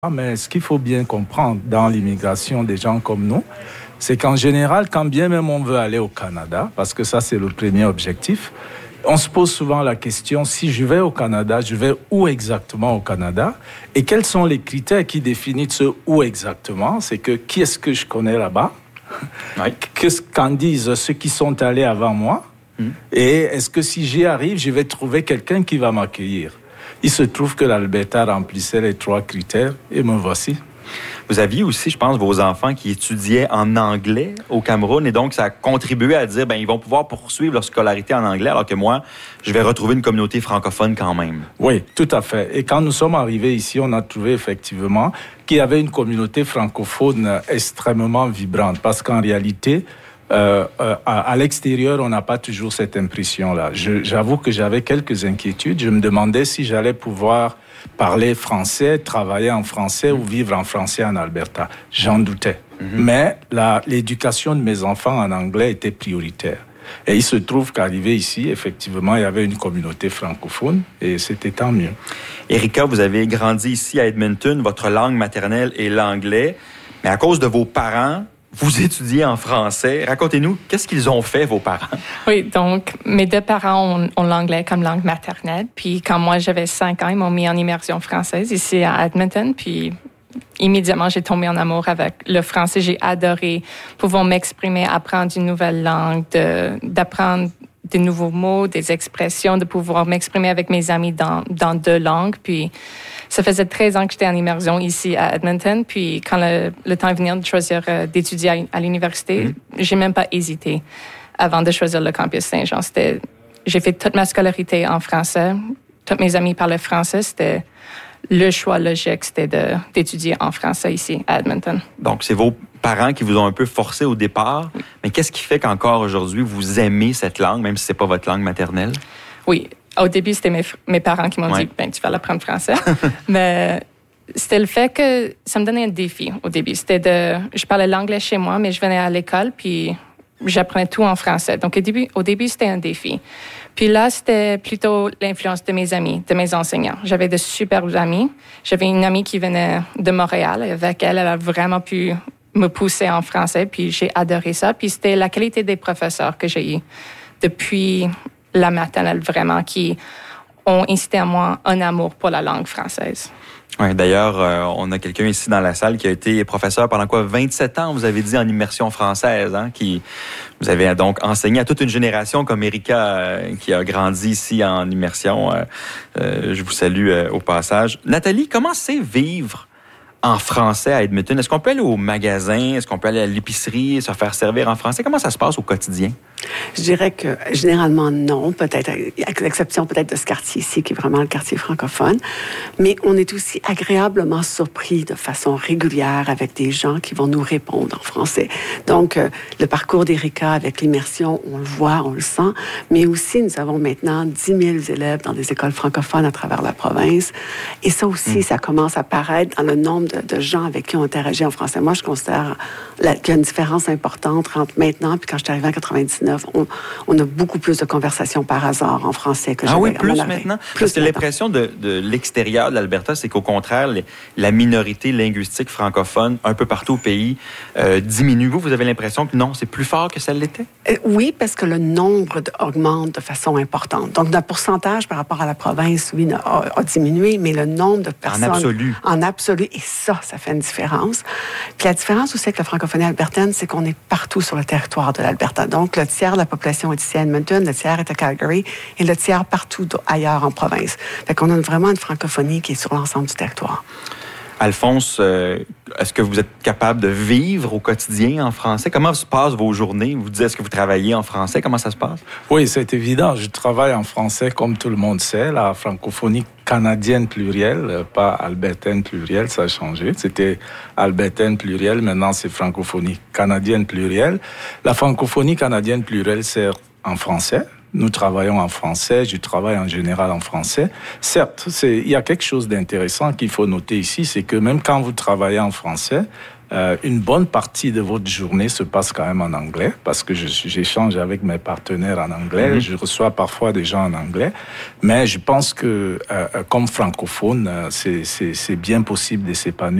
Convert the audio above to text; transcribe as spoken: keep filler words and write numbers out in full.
Mais ce qu'il faut bien comprendre dans l'immigration des gens comme nous, c'est qu'en général, quand bien même on veut aller au Canada, parce que ça c'est le premier objectif, on se pose souvent la question, si je vais au Canada, je vais où exactement au Canada? Et quels sont les critères qui définissent ce où exactement? C'est que qui est-ce que je connais là-bas? Oui. Qu'est-ce qu'en disent ceux qui sont allés avant moi? Mm. Et est-ce que si j'y arrive, je vais trouver quelqu'un qui va m'accueillir? Il se trouve que l'Alberta remplissait les trois critères et me voici. Vous aviez aussi, je pense, vos enfants qui étudiaient en anglais au Cameroun et donc ça a contribué à dire ben ils vont pouvoir poursuivre leur scolarité en anglais alors que moi, je vais retrouver une communauté francophone quand même. Oui, tout à fait. Et quand nous sommes arrivés ici, on a trouvé effectivement qu'il y avait une communauté francophone extrêmement vibrante parce qu'en réalité, Euh, euh, à, à l'extérieur, on n'a pas toujours cette impression-là. Je, j'avoue que j'avais quelques inquiétudes. Je me demandais si j'allais pouvoir parler français, travailler en français ou vivre en français en Alberta. J'en doutais. Mm-hmm. Mais la, l'éducation de mes enfants en anglais était prioritaire. Et il se trouve qu'arrivé ici, effectivement, il y avait une communauté francophone et c'était tant mieux. Erika, vous avez grandi ici à Edmonton. Votre langue maternelle est l'anglais. Mais à cause de vos parents, vous étudiez en français. Racontez-nous, qu'est-ce qu'ils ont fait, vos parents? Oui, donc, mes deux parents ont, ont l'anglais comme langue maternelle. Puis, quand moi, j'avais cinq ans, ils m'ont mis en immersion française ici à Edmonton. Puis, immédiatement, j'ai tombé en amour avec le français. J'ai adoré pouvoir m'exprimer, apprendre une nouvelle langue, de, d'apprendre des nouveaux mots, des expressions, de pouvoir m'exprimer avec mes amis dans, dans deux langues. Puis, ça faisait treize ans que j'étais en immersion ici à Edmonton. Puis, quand le, le temps est venu de choisir euh, d'étudier à, à l'université, mmh. j'ai même pas hésité avant de choisir le campus Saint-Jean. C'était, j'ai fait toute ma scolarité en français. Tous mes amis parlaient français. C'était le choix logique, c'était de, d'étudier en français ici à Edmonton. Donc, c'est vos parents qui vous ont un peu forcé au départ. Oui. Mais qu'est-ce qui fait qu'encore aujourd'hui, vous aimez cette langue, même si c'est pas votre langue maternelle? Oui. Au début, c'était mes, mes parents qui m'ont ouais. dit « ben tu vas l'apprendre français ». Mais c'était le fait que ça me donnait un défi au début. C'était de... Je parlais l'anglais chez moi, mais je venais à l'école, puis j'apprenais tout en français. Donc, au début, au début c'était un défi. Puis là, c'était plutôt l'influence de mes amis, de mes enseignants. J'avais de super amis. J'avais une amie qui venait de Montréal. Avec elle, elle a vraiment pu me pousser en français, puis j'ai adoré ça. Puis c'était la qualité des professeurs que j'ai eu depuis la maternelle, vraiment, qui ont incité à moi un amour pour la langue française. Oui, d'ailleurs, euh, on a quelqu'un ici dans la salle qui a été professeur pendant quoi, vingt-sept ans, vous avez dit, en immersion française, hein, qui vous avez donc enseigné à toute une génération comme Erika, euh, qui a grandi ici en immersion. Euh, euh, je vous salue euh, au passage. Nathalie, comment c'est vivre en français à Edmonton? Est-ce qu'on peut aller au magasin? Est-ce qu'on peut aller à l'épicerie, se faire servir en français? Comment ça se passe au quotidien? Je dirais que généralement non, peut-être, à l'exception peut-être de ce quartier ici, qui est vraiment le quartier francophone. Mais on est aussi agréablement surpris de façon régulière avec des gens qui vont nous répondre en français. Donc, euh, le parcours d'Erika avec l'immersion, on le voit, on le sent. Mais aussi, nous avons maintenant dix mille élèves dans des écoles francophones à travers la province. Et ça aussi, mmh. ça commence à apparaître dans le nombre de, de gens avec qui on interagit en français. Moi, je considère la, qu'il y a une différence importante entre maintenant puis quand je suis arrivée en quatre-vingt-dix-neuf. On, on a beaucoup plus de conversations par hasard en français que ah j'avais. Ah oui, plus maintenant? Plus Parce que maintenant. L'impression de, de l'extérieur de l'Alberta, c'est qu'au contraire, les, la minorité linguistique francophone, un peu partout au pays, euh, diminue. Vous, vous avez l'impression que non, c'est plus fort que ça l'était? Euh, oui, parce que le nombre de, augmente de façon importante. Donc, notre pourcentage par rapport à la province, oui, a, a diminué, mais le nombre de personnes... En absolu. En absolu. Et ça, ça fait une différence. Puis la différence aussi avec la francophonie albertaine, c'est qu'on est partout sur le territoire de l'Alberta. Donc, le tiers de la population est ici à Edmonton, le tiers est à Calgary et le tiers partout ailleurs en province. Fait qu'on a vraiment une francophonie qui est sur l'ensemble du territoire. Alphonse, euh, est-ce que vous êtes capable de vivre au quotidien en français? Comment se passent vos journées? Vous dites, est-ce que vous travaillez en français? Comment ça se passe? Oui, c'est évident. Je travaille en français, comme tout le monde sait. La francophonie canadienne plurielle, pas albertaine plurielle, ça a changé. C'était albertaine plurielle, maintenant c'est francophonie canadienne plurielle. La francophonie canadienne plurielle sert en français. Nous travaillons en français, je travaille en général en français. Certes, c'est, il y a quelque chose d'intéressant qu'il faut noter ici, c'est que même quand vous travaillez en français, euh, une bonne partie de votre journée se passe quand même en anglais, parce que je, j'échange avec mes partenaires en anglais, mm-hmm. je reçois parfois des gens en anglais, mais je pense que euh, comme francophone, c'est, c'est, c'est bien possible de s'épanouir